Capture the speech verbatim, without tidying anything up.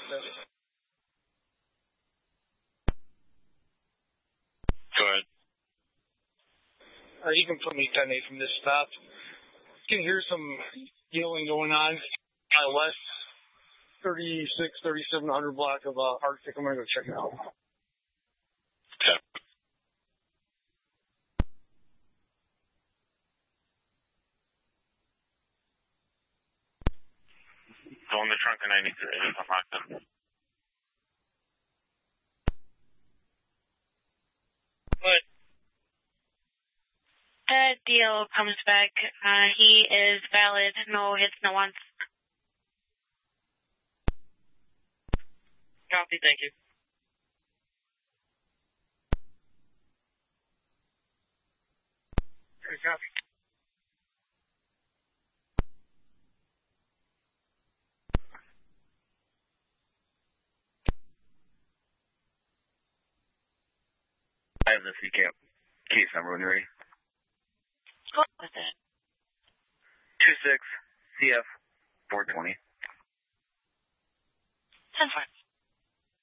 this. Go ahead. Uh, you can put me ten eight from this stop. You can hear some yelling going on on the west thirty-six, thirty-seven hundred block of uh, Arctic. I'm going to go check it out. Okay. Go in the trunk of ninety-three. I'm locked in. What? The deal comes back. Uh, he is valid. No hits, no ones. Copy, thank you. Okay, copy. I have the C camp case number when you're ready. Go with it. two six C F four twenty. ten four.